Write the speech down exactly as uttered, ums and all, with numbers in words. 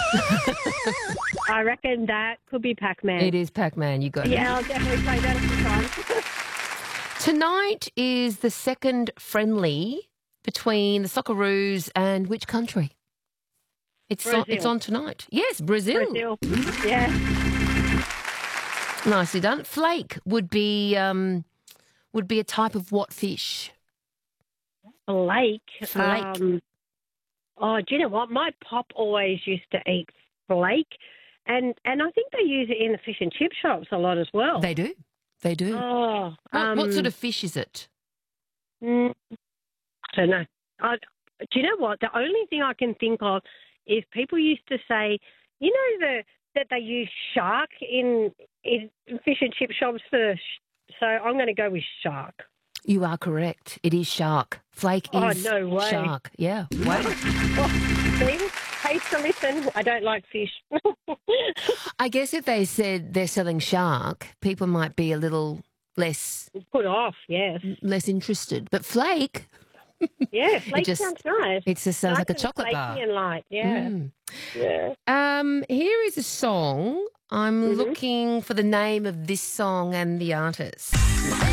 I reckon that could be Pac-Man. It is Pac-Man. You got it. Yeah, I'll definitely play that at the time. Tonight is the second friendly between the Socceroos and which country? It's on, it's on tonight. Yes, Brazil. Brazil. Yeah. Nicely done. Flake would be um, would be a type of what fish? Flake. Flake. Um, oh, do you know what? My pop always used to eat flake, and and I think they use it in the fish and chip shops a lot as well. They do. They do. Oh, what, um, what sort of fish is it? Mm, I don't know. I, do you know what? The only thing I can think of is people used to say, you know, the that they use shark in in fish and chip shops for. Sh- so I'm going to go with shark. You are correct. It is shark. Flake is oh, no way. shark. Yeah. Wow. Well, see, taste to listen. I don't like fish. I guess if they said they're selling shark, people might be a little less put off. Yes. Less interested. But flake. Yeah, flake just, sounds nice. It just sounds nice like a chocolate flaky bar. And light. Yeah. Mm. Yeah. Um, here is a song. I'm Mm-hmm. looking for the name of this song and the artist.